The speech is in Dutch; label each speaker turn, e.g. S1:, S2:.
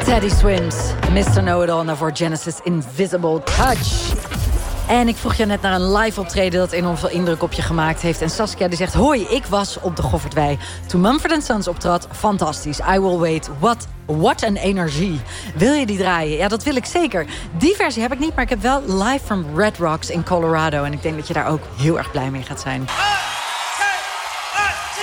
S1: Teddy Swims, Mr. Know-It-All, en voor Genesis Invisible Touch. En ik vroeg je net naar een live optreden dat enorm veel indruk op je gemaakt heeft. En Saskia die zegt, hoi, ik was op de Goffertwei toen Mumford & Sons optrad. Fantastisch, I will wait. What an energie. Wil je die draaien? Ja, dat wil ik zeker. Die versie heb ik niet, maar ik heb wel live from Red Rocks in Colorado. En ik denk dat je daar ook heel erg blij mee gaat zijn.